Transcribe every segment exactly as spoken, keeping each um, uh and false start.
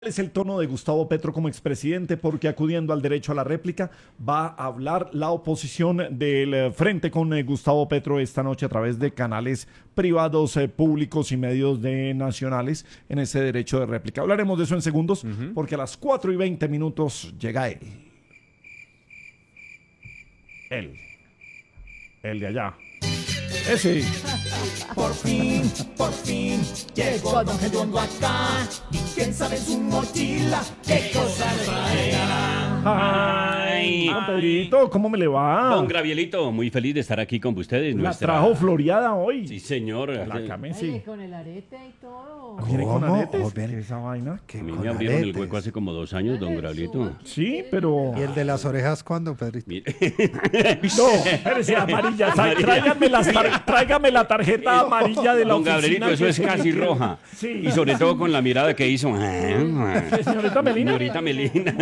Es el tono de Gustavo Petro como expresidente porque acudiendo al derecho a la réplica va a hablar la oposición del eh, frente con eh, Gustavo Petro esta noche a través de canales privados, eh, públicos y medios de nacionales en ese derecho de réplica. Hablaremos de eso en segundos uh-huh. porque a las cuatro y veinte minutos llega él. Él. El de allá. Ese. Por fin, por fin, llegó Don Gediondo acá. Y quién sabe en su mochila qué cosas traerá. Ay, don Pedrito, ¿cómo me le va? Don Gravielito, muy feliz de estar aquí con ustedes. La nuestra... trajo floreada hoy. Sí, señor. La camisa. Con el arete y todo. ¿Viene con aretes? Oh, ¿Qué es esa vaina? A mí me abrieron aretes. El hueco hace como dos años, don Gravielito. Sí, pero... ¿Y el de las orejas cuándo, Pedrito? No, espérese, amarilla. Tráigame, las tar... Tráigame la tarjeta amarilla de la don oficina. Don Gabrielito, eso es casi roja. Sí. Y sobre todo con la mirada que hizo. Señorita Melina. Señorita Melina.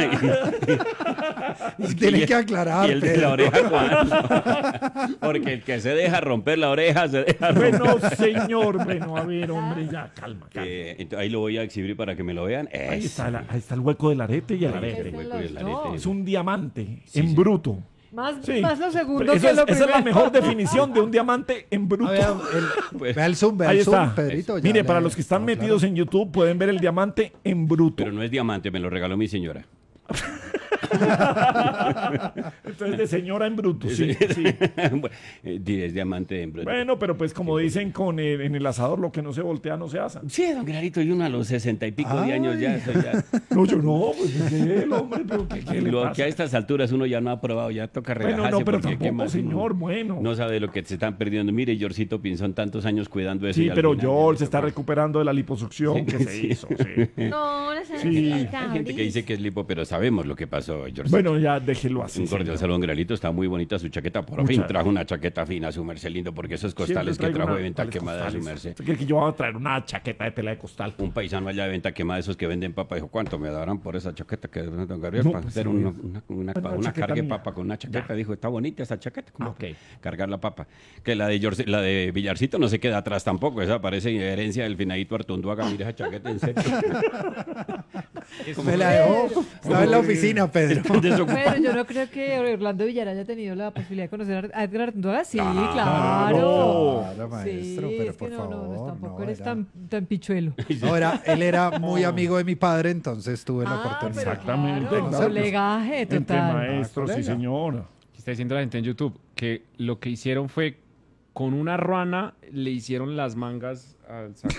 Tiene que aclarar. Y el de la oreja cuándo. Porque el que se deja romper la oreja se deja romper. Bueno, señor, bueno, a ver, hombre, ya, calma, calma. Eh, entonces, ahí lo voy a exhibir para que me lo vean. Ahí está, la, ahí está el hueco del arete y el arete. El hueco del arete. Es un diamante sí, en sí. bruto. Más, sí. más lo segundo Eso que es, lo esa primero. es la mejor definición de un diamante en bruto. A ver, el, pues, vea el zoom, vea ahí el zoom, está. Pedrito. Ya Mire, le, para los que están no, metidos claro. en YouTube pueden ver el diamante en bruto. Pero no es diamante, me lo regaló mi señora. Entonces de señora en bruto, sí, sí. Es diamante en bruto. Bueno, pero pues como dicen con el, en el asador, lo que no se voltea no se asa. Sí, don Clarito, y uno a los sesenta y pico Ay. de años ya, eso ya. No, yo no, pues ¿qué, hombre? ¿Pero qué, qué le Lo pasa? que a estas alturas uno ya no ha probado, ya toca relajarse. Bueno, no, pero porque tampoco, ¿qué más? señor, bueno. No sabe lo que se están perdiendo. Mire, Jorcito Pinzón, tantos años cuidando eso. Sí, y al pero final George ya se está tocó. recuperando de la liposucción Sí, que se sí. hizo, sí. No, no se Sí. necesita, Hay gente que Brice. dice que es lipo, pero sabemos lo que pasó, Jorcito. Bueno, ya déjelo así. Un cordial señor. saludo, don Gralito. Está muy bonita su chaqueta. Por Muchas fin trajo una chaqueta fina, su merced lindo, porque esos costales Siempre que traigo trajo una- de venta tales quemada, su costales. merced. ¿Usted cree que yo voy a traer una chaqueta de tela de costal? Un paisano allá de venta quemada, esos que venden papa, dijo, ¿cuánto me darán por esa chaqueta que don Gabriel? No, para pues, hacer sí. una, una, una, Una una chaqueta cargue mía. papa con una chaqueta. Ya. Dijo, está bonita esa chaqueta. ¿Cómo Ah, ok. cargar la papa? Que la de, George- la de Villarcito no se queda atrás tampoco. Esa parece herencia del finadito Artunduaga. Mira esa chaqueta, en serio. Me la dejó. Estaba en la oficina, Pedro. Pero yo no creo que Orlando Villar haya tenido la posibilidad de conocer a Edgar Artunduaga. Sí, Claro. claro. Claro, maestro, sí, pero es que por no, favor. no, tampoco no, eres era- tan, tan pichuelo. No, era, él era muy amigo de mi padre, entonces tuve la Ah, oportunidad. pero Exactamente, claro, claro. colegaje Entre total. maestros, Ah, sí, colega. señor. Está diciendo la gente en YouTube que lo que hicieron fue con una ruana le hicieron las mangas al saco.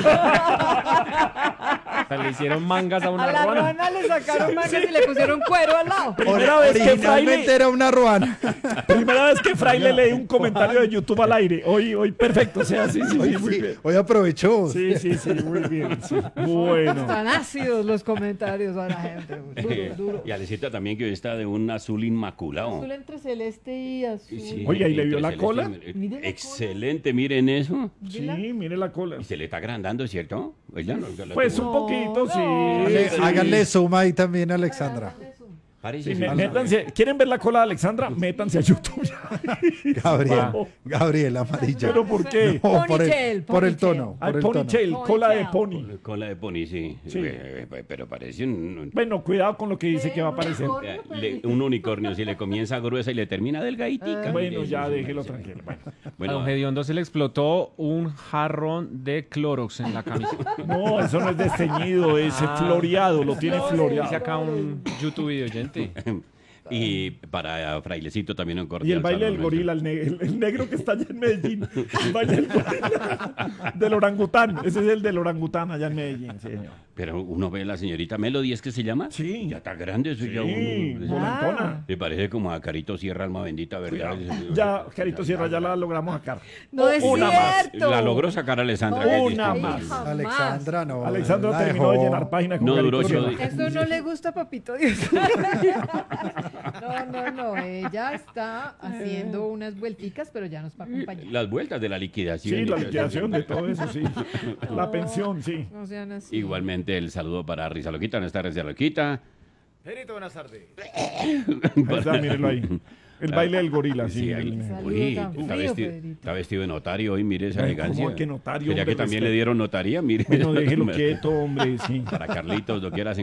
O sea, le hicieron mangas a una A la ruana. ruana le sacaron mangas y le pusieron cuero al lado. Primera vez que Originalmente Fraile, era una ruana. primera vez que Fraile lee un comentario de YouTube al aire. Hoy, hoy perfecto, o sea, sí, sí, Hoy, sí, muy sí, bien. hoy aprovechó. Sí, sí, sí, muy bien. Sí. Bueno. Están ácidos los comentarios a la gente. Duro, duro. Y Alecita también, que hoy está de un azul inmaculado. Azul entre celeste y azul. Sí, Oiga, ¿y le vio la entre cola? celeste y- Mire la Excelente, miren eso. Sí, mire la cola. Y se le está agrandando, ¿cierto? Oiga, no, no, Pues un No, poquito, sí. no. Háganle, sí. háganle zoom ahí también, Alexandra. Parece Sí, que- me- métanse, ¿quieren ver la cola de Alexandra? Métanse a YouTube. Gabriel, Va. Gabriel, amarilla. ¿Pero por qué? No, por, Ponytail, el, por el ponytail. tono. Hay Por el tono. ponytail, cola de pony. Cola de pony, sí. Sí. Eh, eh, Pero parece un, Bueno, cuidado con lo que dice que va a aparecer. eh, le- un unicornio. Si le comienza gruesa y le termina delgaditica. Bueno, mire, ya eso, déjelo sí. tranquilo. Bueno. A Bueno, don Gediondo se le explotó un jarrón de Clorox en la camisa. No, eso no es desteñido, es Ah. floreado, lo tiene Dice floreado. acá un YouTube video oyente. y para Frailecito también un Y cordial el baile del saludo gorila, el, ne- el- el negro que está allá en Medellín. El baile del gorila. Del orangután. Ese es el del orangután allá en Medellín, sí, señor. Pero uno ve a la señorita Melody, ¿es que se llama? Sí. Ya está grande eso. Ya Sí, uno, volantona. le parece como a Carito Sierra, alma bendita, ¿verdad? Ya, Carito Sierra, ya la logramos sacar. No es Una más. cierto. La logró sacar Alessandra. No, que es una distinto. más. Jamás. Alexandra, no. Alexandra la terminó de dejó. llenar página con No Carito duró ocho Sierra. días. Eso no le gusta a Papito Dios. No, no, no. Ella está haciendo unas vuelticas, pero ya nos va a acompañar. Las vueltas de la liquidación. Sí, la liquidación de todo eso, sí. La pensión, sí. No sean así. Igualmente el saludo para Risa Loquita, nuestra Risa Loquita. Perito, buenas tardes. Ahí está, mírenlo ahí. El baile del gorila, sí. Sí, el- ahí- Saludo uy, tan está, frío, vestido, Pedrito. está vestido de notario hoy, mire esa Ay, elegancia. ¿cómo que notario, Pues ya hombre, que también respeto. le dieron notaría, mire. Bueno, déjelo quieto, hombre, sí. Para Carlitos, lo quiera